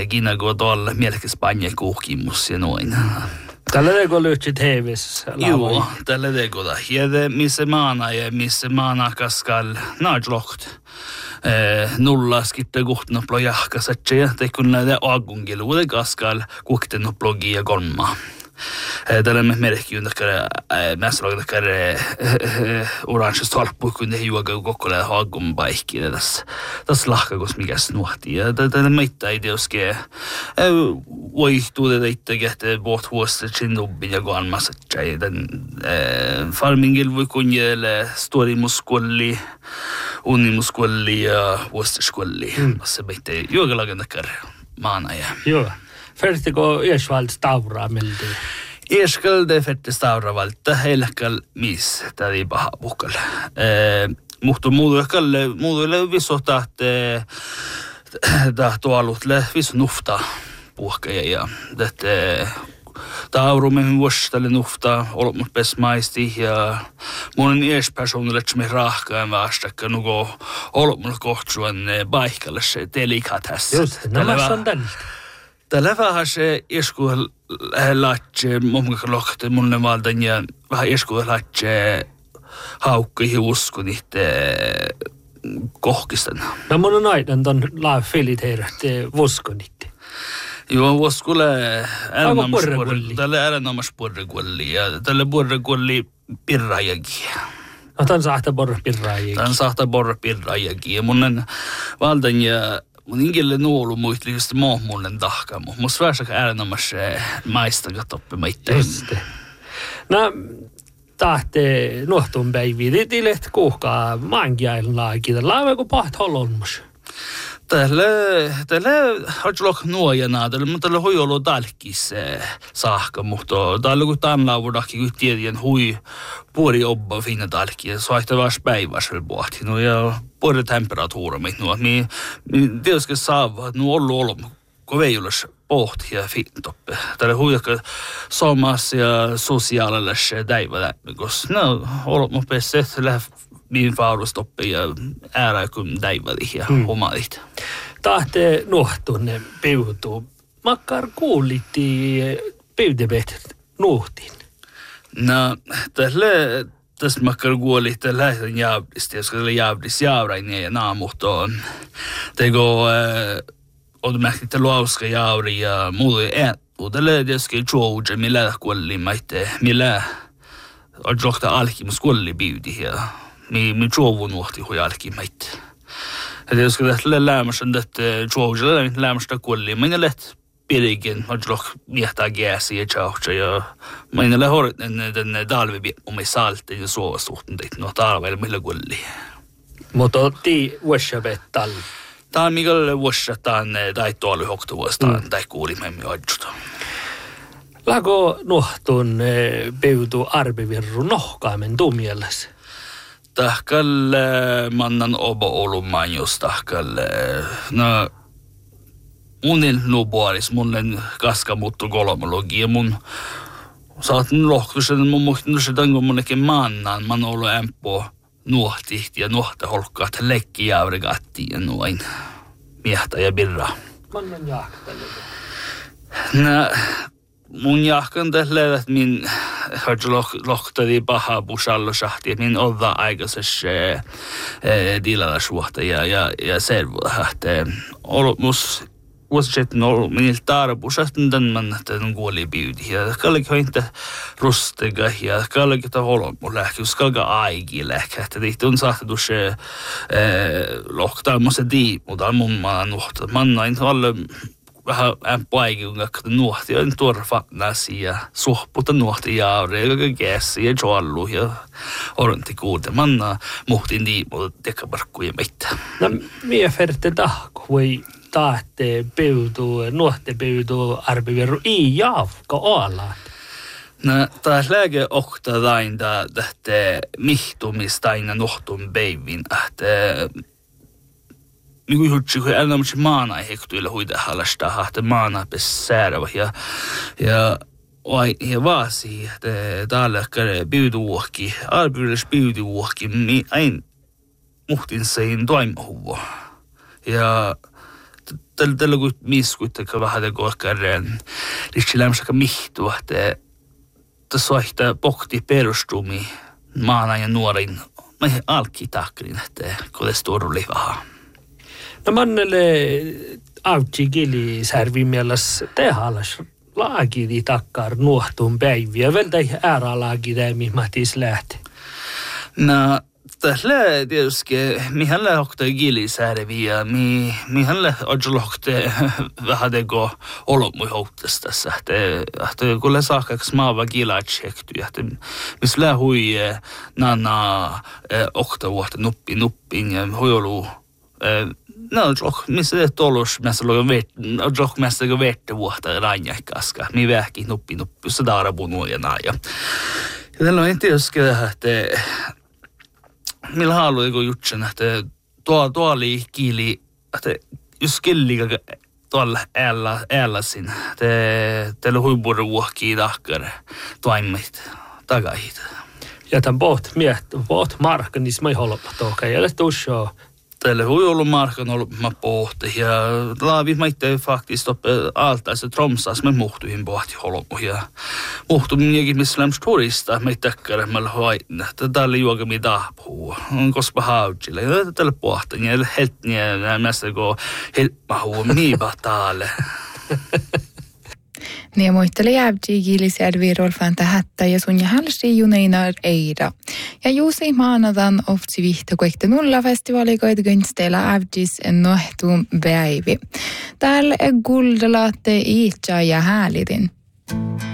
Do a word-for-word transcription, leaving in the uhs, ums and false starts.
Kiina går tuolla mielessä Spanja kuhkimus ja noin. Tällä teko löytsi T V:ssä. Joo, tällä teko da. Ja det missä maana ja missä maana kaskal naajlokt. Nulla skitte guhtna plojahka satsia. Te kun näitä agungiluuden kaskal kuhten plogia kolma. Tällä me merkkiin takkare mäsloga takkare orange stolpu kun det juoga kokkola hagum baikki tässä. Tässä lahkakos mikäs nuhti. Ja tällä meitä ideoske vaihtuu det itse kähte bort vuosta chindubbin ja goan masatjai. Den farmingil voi kunjele stori muskulli, unni muskulli ja vuosta skulli. Massa meitä juoga lagan takkare maana ja. Joo. Färtiko Ersvald Stavra meldi? Erskal det färte Stavra valta helkal mis tädi paha puhkal. Muhtu muuduekal muuduelle visota että tahto alutle visu nufta puhkaja ja että taurumme vuostalle nufta olmut pesmaisti ja monen ees personille me rahkaan vastakka nugo olmut kohtsuan paikalle se delikatesse. Just, nämä on tällä. Tällä vähän se isku lähtee monka lohte mulle valtan ja vähän isku lähtee haukki usko niitä kohkistan. No mun on aina ton laa filit herätte voskonit. Joo, voskolle äärenommas porre. Tällä äärenommas porrekulli ja tällä porrekulli pirrajakin. No tämän saahta porre pirrajakin. Tämän saahta porre pirrajakin ja mun valtan ja mun ingelle nuolu muisteli just maamunnen tahkaamu. Mun svärsäkä äärenommas maista toppe meitä. Just. No, tahte nuhtun päiviä. Tilet kuhkaa maankiailun laakita. Laaveko paht holonmus? Tällä, tällä hartsulok nuojana, tällä mutta tällä hui ollut talkis saakka, mutta tällä kun tämän laavudakki, kun tiedän hui puoli obba finna talki, ja soihtaa vars päiväs vielä pohti, no ja puoli temperatuura mit nuo, mi, mi tietysti saava, että nuo ollut ollut, kun veijulis pohti ja fintoppe. Tällä hui joka somassa ja sosiaalilla se täivä läpi, koska no, ollut mun pesset lähe min faudustoppi ja äärä kun täiväli ja mm. omalit. Tahte nuhtun peutuu. Makkar kuulitti peudebet nuhtin. No, tällä tässä makkar kuulitti tällä on jävlisti, jos tällä jävlis jävrainen ja naamuhtoon. Tego on mähtitte luauska jävri ja muuta äättu. Tällä tietysti juoja, millä kuoli maitte, millä on johtaa alkimus kuoli biudi ja mi mi juovun nuhti hujalki meitä. Ja jos kyllä lämmässä että juovilla lämmästä kuoli, minä läht pirikin ajlok miehtää gääsi ja chaucha ja minä läht horit den dalvi om salte ja så sorten det no talvel millä kuoli. Mutta otti washabettal. Tää Mikael washataan tai tuolla hoktuvuostaan tai kuulimme me ajjuta. Lago nuhtun peutu arbivirru nohkaamen tumielläs. Tahkal mannan obo olumaan jos tahkal no munin nubuaris munnen kaska muuttu kolmologia mun saatin lohkusen mun muistin se tango munnekin mannan man olu empo nuohtihti ja nuohta holkkaat lekki jävrigatti ja noin miehtä ja birra. Mannan jahkalle. No mun jahkan tällä, että min hartlohtadi paha busalla sahti, min odda aikaisessa tilalla suhta ja, ja, ja servulla. Että ollut mus vuosittain ollut miniltä tarpusasta, tämän tämän kuoli biudi. Ja kallikin inte rustega ja kallikin tämä ollut mun lähkyys, kallikin aigi lähkä. Että tihti on sahtettu se lohtaa musta dii, mutta mun maan nuhta. Mannain alle vähän ämppäikin, kun nuhti on turfatnasi ja suhputa nuhti jaure ja käsi ja joallu ja oranti kuulte. Manna muhtin diimu tekaparkkuja meitä. No, mie färte tahko voi tahte peutu, nuhte peutu arbiveru i javka alat. No, taas lääke okta dainda tähte mihtumista aina nuhtun peivin, että mikä jutsi, kun älä maana ei hektuilla huida halasta, että maana pesäärävä ja ja ja vaasi, että täällä käy biuduuhki, arbiudes biuduuhki, mi ain muhtin sein toimahuva. Ja tällä tällä kuin miskuittaka vähän det går kärren lichilämsaka mihtua että tässä vaihtaa pohti perustumi maana ja nuorin mä alki takrin että kolesteroli vähän. No mannelle autti gili särvi mielessä tehalas laagidi takkar nuohtun päiviä. Vältä ära laagida mihin mahtis lähti. No tällä tietysti mihän lähti gili särvi ja mi mihän lähti vähän teko olomui houttas tässä. Että kun saakaksi maava gila tsekty että missä lähui nana okta vuotta nuppi nuppin ja hojolu no, joku, missä te tolus, missä luokan vettä, joku, missä luokan vettä vuotta ranjakkaska. Mi vähki nuppi nuppi, se taarapu nuojana. Ja tällä on tietysti, että millä haluaa joku jutsen, että tuo, tuo oli kiili, että jos killikä tuolla äällä, ääläsin, että teillä on huipuru vuohkia takkar toimit takahit. Ja tämän poht miettä, poht markka, niin se ei holpa toka, ja det tuossa Tällä hui ollut markan ollut mä pohti ja laavi maitte faktiskt upp alta så Tromsas med muhtuihin pohti holmu ja muhtu minäkin missä lämps turista meitä takkare mä hoidin että tällä juoka mitä puhuu on koska hautille ja tällä pohti ja heltni ja mässä go helpmahu miipa taalle. Niin muisteli jäävtii kiilisjärvi Rolfanta hättä ja sun ja hälsi juneinar eira. Ja juusi maanadan oftsi vihto koekte nulla festivaalikoit gynsteellä ävtis nohtuun päivi. Täällä guldalaatte iitsa ja häälidin.